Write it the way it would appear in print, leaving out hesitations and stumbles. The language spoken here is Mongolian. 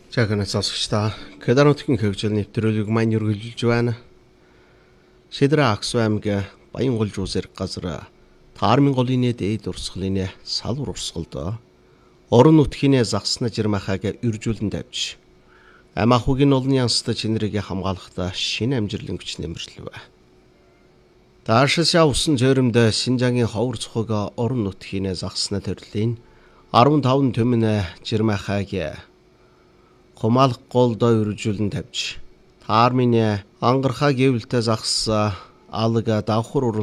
Жаахан сонсогчдоо Кедарнутгийн хөгжил нэвтрүүлэг маань үргэлжилж байна. Шидрэ Аксу аймгийн Баянгол жуусэр газар Таармын голын дээд урсгалын салвар урсгалд орон нутгийн загсна жирмахаг үржүүлэн давж амахугийн олны янстай чинрийг хамгаалахдаа шинэ амжилан хүч нэмэрлэв. Таашаа усан зөөрөмд Синжангийн ховор цохог орон нутгийн загсна төрлийн 15 төмөн жирмахаг Хумалх голдоо үржүүлэн тавьж Таармын ангархаа гэвэлтэй загс алга давхар